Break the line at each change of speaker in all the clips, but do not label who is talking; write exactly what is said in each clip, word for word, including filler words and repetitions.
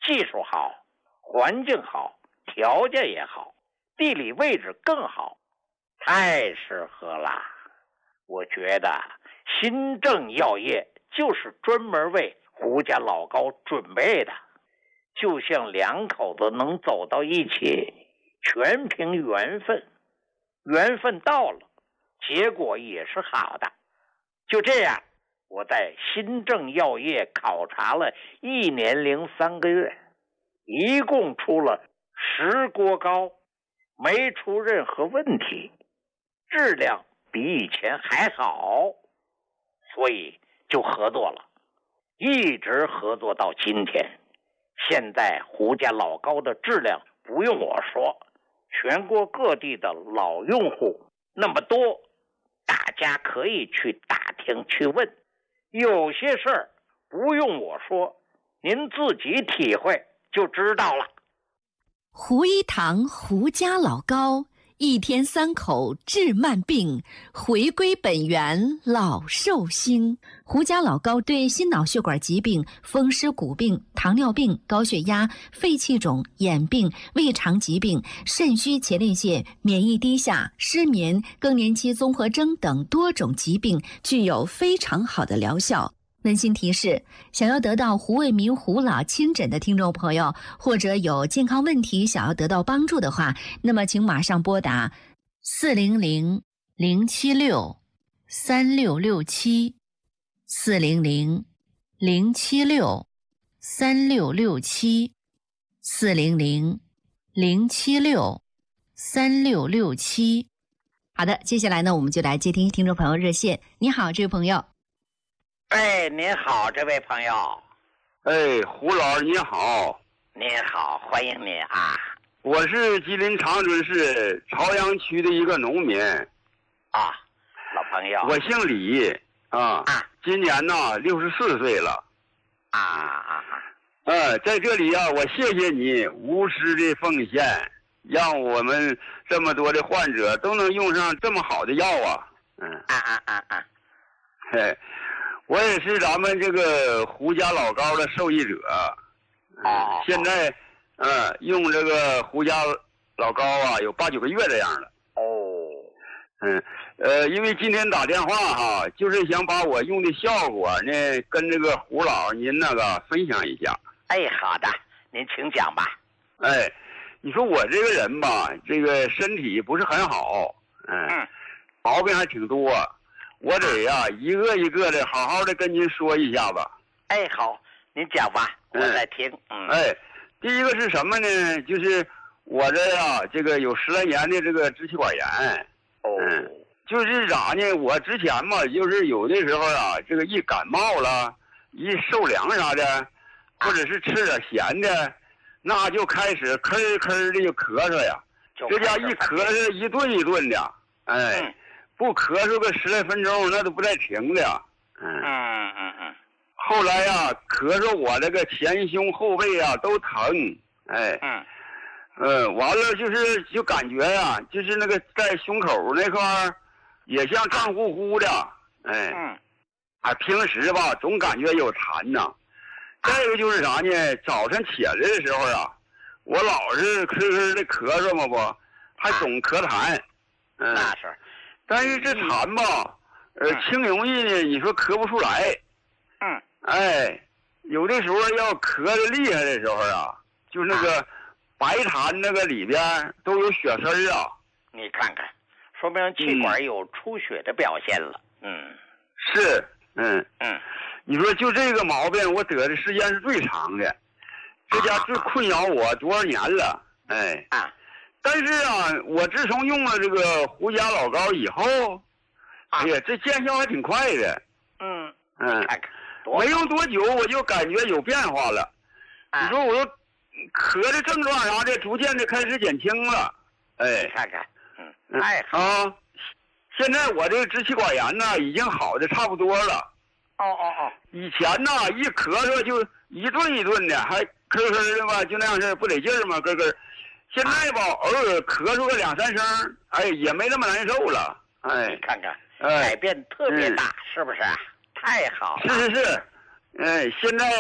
技术好，环境好，条件也好，地理位置更好，太适合了。我觉得新政药业就是专门为胡家老高准备的，就像两口子能走到一起，全凭缘分，缘分到了，结果也是好的。就这样，我在新政药业考察了一年零三个月，一共出了十锅膏，没出任何问题，质量比以前还好，所以就合作了，一直合作到今天。现在胡家老高的质量不用我说，全国各地的老用户那么多，大家可以去打听去问，有些事儿不用我说，您自己体会就知道了。
胡一堂胡家老高，一天三口治慢病，回归本源老寿星。胡家老高对心脑血管疾病、风湿骨病、糖尿病、高血压、肺气肿、眼病、胃肠疾病、肾虚前列腺、免疫低下、失眠、更年期综合征等多种疾病具有非常好的疗效。温馨提示：想要得到胡卫民胡老亲诊的听众朋友，或者有健康问题想要得到帮助的话，那么请马上拨打四零零零七六三六六七四零零零七六三六六七四零零零七六三六六七。好的，接下来呢，我们就来接听听众朋友热线。你好，这位朋友。
哎，您好，这位朋友。
哎，胡老师您好。
您好，欢迎您啊。
我是吉林长春市朝阳区的一个农民。
啊，老朋友。
我姓李啊，啊今年呢六十四岁了。
啊啊啊！
呃，在这里啊，我谢谢你无私的奉献，让我们这么多的患者都能用上这么好的药啊。嗯
啊啊啊啊！
嘿。我也是咱们这个胡家老高的受益者，
哦，
现在，呃，用这个胡家老高啊，有八九个月这样了。
哦，
嗯，呃，因为今天打电话哈，就是想把我用的效果呢，跟这个胡老您那个分享一下。
哎，好的，您请讲吧。
哎，你说我这个人吧，这个身体不是很好，嗯，嗯毛病还挺多。我得呀、啊，一个一个的好好的跟您说一下吧。
哎，好，您讲吧，我在听。嗯，
哎，第一个是什么呢？就是我这呀、啊，这个有十来年的这个支气管炎。
哦。
嗯，就是啥呢？我之前嘛，就是有的时候啊，这个一感冒了，一受凉啥的，或者是吃点咸的，那就开始咳咳的就咳嗽呀。这家一咳嗽一顿一顿的，哎。嗯不咳嗽个十来分钟，那都不带停的。
嗯嗯嗯嗯。
后来呀、啊，咳嗽我这个前胸后背啊都疼，哎。
嗯。
嗯，完了就是就感觉呀、啊，就是那个在胸口那块儿，也像胀乎乎的，哎。
嗯。
啊，平时吧总感觉有痰呐。再一个就是啥呢？早晨起来的时候啊，我老是咳咳的咳嗽嘛不，还总咳痰。
嗯。那是。
但是这痰吧，呃，轻容易呢，你说咳不出来。
嗯。
哎，有的时候要咳的厉害的时候啊，就是那个白痰那个里边都有血丝啊。
你看看，说明气管有出血的表现了。嗯。
是，嗯
嗯。
你说就这个毛病，我得的时间是最长的，这家最困扰我多少年了。哎。
啊。
但是啊，我自从用了这个胡家老高以后，哎呀，这见效还挺快的。
嗯
嗯，没用多久我就感觉有变化了。
啊、
你说我说咳的症状啥的逐渐的开始减轻了。哎，
看看，嗯，哎
啊，现在我这个支气管炎呢已经好的差不多了。
哦哦哦，
以前呢一咳嗽就一顿一顿的，还咳咳的吧，就那样式不得劲儿嘛，咯咯。现在吧，偶尔咳嗽个两三声，哎，也没那么难受了。哎，
你看看，
哎，
改变特别大，嗯、是不是？太好了。
是是是，哎，现在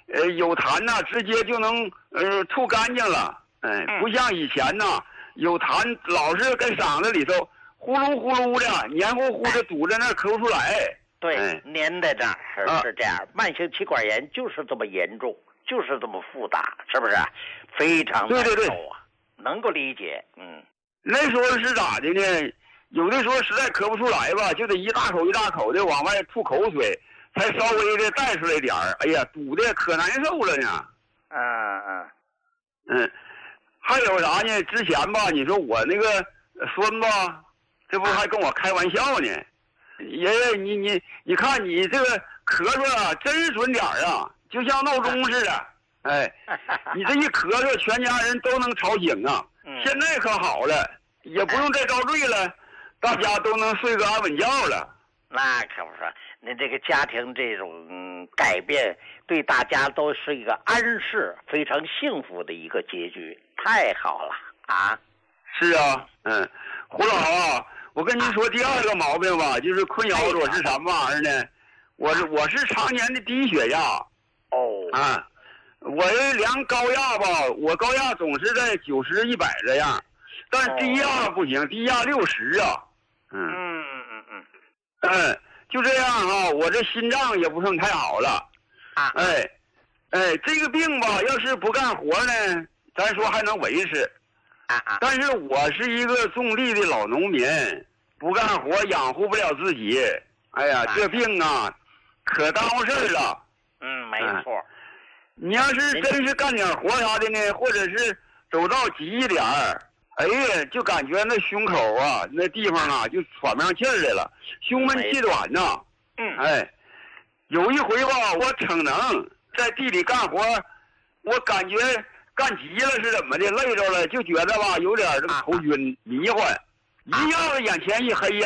呃有痰呐、直接就能呃吐干净了。哎，不像以前呐，有痰老是跟嗓子里头呼噜呼噜的，黏糊糊的堵在那儿咳不出来。
对，
哎、
粘在这儿是、啊、是这样。慢性气管炎就是这么严重，就是这么复杂，是不是？非常难受啊。对对对，能够理解。嗯，
那时候是咋的呢？有的时候实在咳不出来吧，就得一大口一大口的往外吐口水，才稍微的带出来点儿。哎呀，堵的可难受了呢。
嗯嗯
嗯，还有啥呢？之前吧，你说我那个孙子，这不还跟我开玩笑呢？爷爷，你你你看你这个咳嗽啊，真准点儿啊，就像闹钟似的。哎，你这一咳嗽，全家人都能吵醒啊。现在可好了，也不用再遭罪了。大家都能睡个安稳觉了。
那可不是，你这个家庭这种改变，对大家都是一个安适、非常幸福的一个结局，太好了啊！
是啊，嗯，胡老啊，我跟您说第二个毛病吧，就是困扰我是什么玩意儿呢？我是我是常年的低血压。
哦。
啊，我量高压吧，我高压总是在九十一百这样，但是低压不行，低压六十啊。嗯
嗯嗯嗯
嗯，就这样哈、啊，我这心脏也不算太好了，
啊，
哎，哎，这个病吧，要是不干活呢，咱说还能维持，
啊啊，
但是我是一个种地的老农民，不干活养活不了自己，哎呀，这病啊，可耽误事儿了。
嗯，没错。
你要是真是干点活啥的呢，或者是走道急一点儿。哎呀，就感觉那胸口啊，那地方啊，就喘不上气儿来了，胸闷气短呐。
嗯，
哎，有一回吧，我逞能在地里干活，我感觉干急了是怎么的，累着了，就觉得吧，有点这个头晕、迷幻，一下子眼前一黑呀。